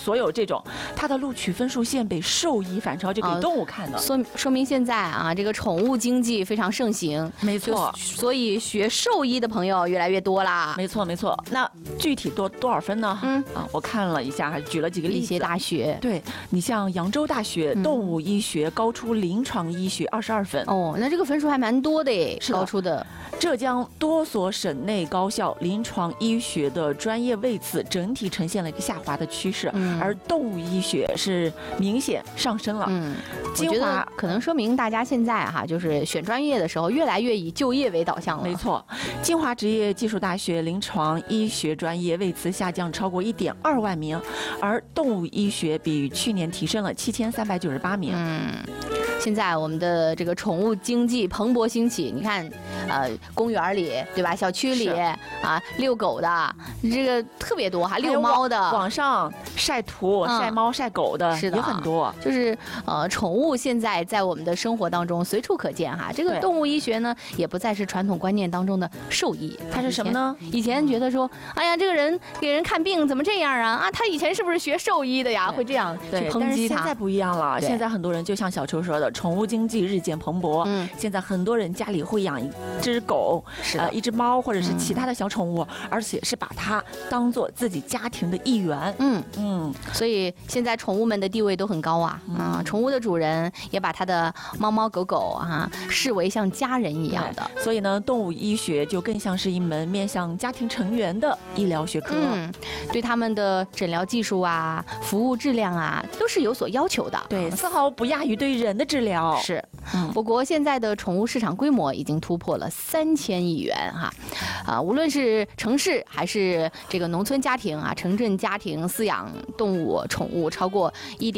所有这种，它的录取分数线被兽医反超，就给动物看的， 说明现在啊，这个宠物经济非常盛行。 没错， 所以学兽医的朋友越来越多啦。 没错没错。那具体多少分呢？我看了一下，还举了几个例子。 一些大学， 对你像扬州大学动物医学高出临床医学22分。 哦，那这个分数还蛮多的耶，高出的。 浙江多所省内高校临床医学的专业位次整体呈现了一个下滑的趋势，而动物医学是明显上升了。 我觉得可能说明大家现在就是选专业的时候越来越以就业为导向了。 没错，金华职业技术大学临床医学专业位次下降超过1.2万名，而动物医学比去年提升了7398名。 现在我们的这个宠物经济蓬勃兴起，你看，公园里对吧，小区里遛狗的这个特别多，还遛猫的， 网上晒图、晒猫、晒狗的也很多。 就是宠物现在在我们的生活当中随处可见哈。这个动物医学呢，也不再是传统观念当中的兽医， 它是什么呢？ 以前觉得说，哎呀，这个人给人看病怎么这样啊？他以前是不是学兽医的呀？会这样去抨击他。 但是现在不一样了，现在很多人就像小秋说的。宠物经济日渐蓬勃，现在很多人家里会养一只狗，一只猫或者是其他的小宠物，而且是把它当做自己家庭的一员。 所以现在宠物们的地位都很高啊。宠物的主人也把他的猫猫狗狗视为像家人一样的。 所以呢，动物医学就更像是一门面向家庭成员的医疗学科。 对他们的诊疗技术服务质量都是有所要求的。 对，丝毫不亚于对人的治疗。 是，我国现在的宠物市场规模已经突破了3000亿元无论是城市还是这个农村家庭城镇家庭饲养动物宠物超过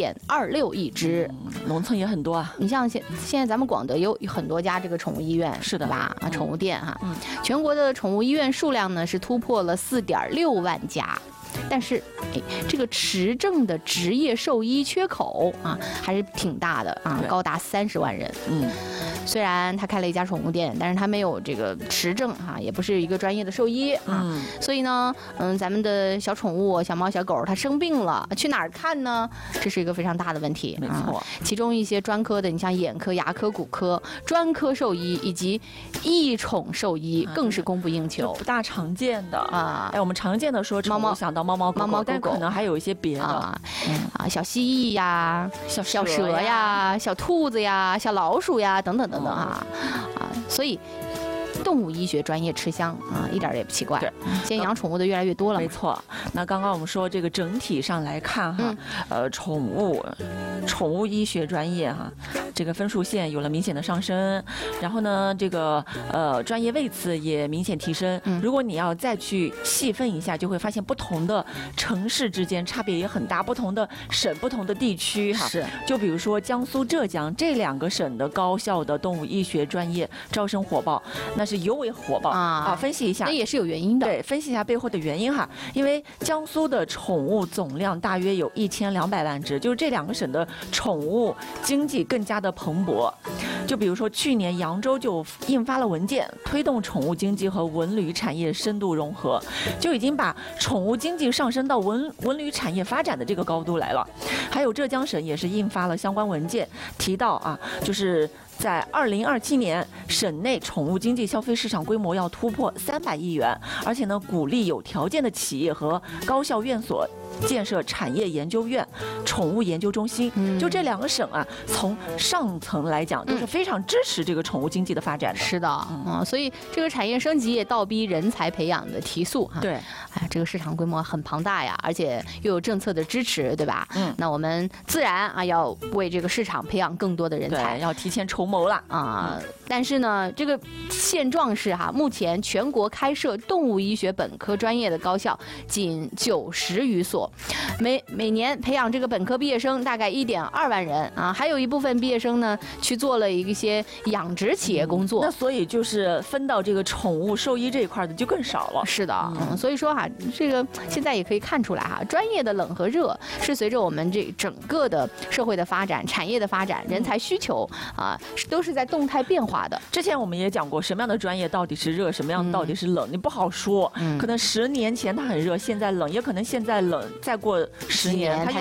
1.26亿只， 农村也很多啊。 你像现在咱们广德有很多家这个宠物医院， 是的吧？宠物店全国的宠物医院数量呢是突破了4.6万家。但是，这个持证的职业兽医缺口还是挺大的高达30万人。虽然他开了一家宠物店，但是他没有这个持证也不是一个专业的兽医所以呢，咱们的小宠物、小猫、小狗，它生病了，去哪儿看呢？这是一个非常大的问题。 没错， 其中一些专科的，你像眼科、牙科、骨科专科兽医以及益宠兽医，更是供不应求， 不大常见的我们常见的说宠物想到猫猫狗狗，但可能还有一些别的小蜥蜴呀、小蛇呀、小兔子呀、小老鼠呀等等等等所以动物医学专业吃香一点也不奇怪。现在养宠物的越来越多了。 没错。那刚刚我们说这个整体上来看宠物医学专业这个分数线有了明显的上升，然后呢，这个专业位次也明显提升。如果你要再去细分一下，就会发现不同的城市之间差别也很大，不同的省、不同的地区是。 就比如说江苏、浙江这2个省的高校的动物医学专业招生火爆，那是尤为火爆分析一下， 那也是有原因的。 对，分析一下背后的原因因为江苏的宠物总量大约有1200万只，就是这2个省的宠物经济更加的蓬勃。就比如说去年扬州就印发了文件，推动宠物经济和文旅产业深度融合，就已经把宠物经济上升到文旅产业发展的这个高度来了。还有浙江省也是印发了相关文件，提到就是在2027年，省内宠物经济消费市场规模要突破300亿元，而且呢，鼓励有条件的企业和高校院所建设产业研究院、宠物研究中心。就这2个省从上层来讲都是非常支持这个宠物经济的发展的。 是的，所以这个产业升级也倒逼人才培养的提速对， 这个市场规模很庞大呀，而且又有政策的支持，对吧？那我们自然要为这个市场培养更多的人才， 要提前筹谋了但是呢，这个现状是目前全国开设动物医学本科专业的高校仅90余所，每年培养这个本科毕业生大概1.2万人还有一部分毕业生呢去做了一些养殖企业工作。 那所以就是分到这个宠物兽医这一块的就更少了。 是的，所以说这个现在也可以看出来专业的冷和热是随着我们这整个的社会的发展、产业的发展、人才需求都是在动态变化的。 之前我们也讲过，什么样的专业到底是热，什么样到底是冷，你不好说。可能10年前它很热，现在冷，也可能现在冷，再过10年它